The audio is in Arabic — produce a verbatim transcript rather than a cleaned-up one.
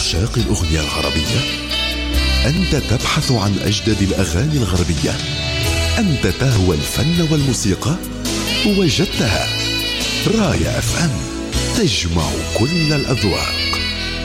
عشاق الأغنية العربية؟ أنت تبحث عن أجدد الأغاني الغربية؟ أنت تهوى الفن والموسيقى؟ وجدتها. راية اف ام تجمع كل الأذواق.